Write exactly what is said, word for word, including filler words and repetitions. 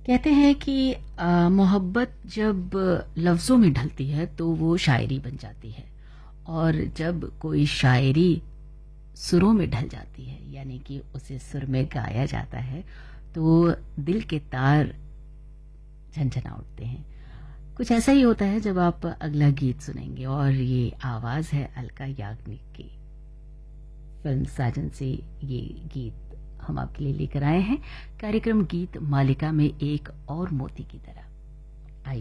कहते हैं कि अ, मोहब्बत जब लफ्ज़ों में ढलती है तो वो शायरी बन जाती है, और जब कोई शायरी सुरों में ढल जाती है, यानी कि उसे सुर में गाया जाता है, तो दिल के तार झनझना उठते हैं। कुछ ऐसा ही होता है जब आप अगला गीत सुनेंगे, और ये आवाज़ है अलका याग्निक की। फिल्म साजन से ये गीत हम आपके लिए लेकर आए हैं, कार्यक्रम गीत मालिका में एक और मोती की तरह।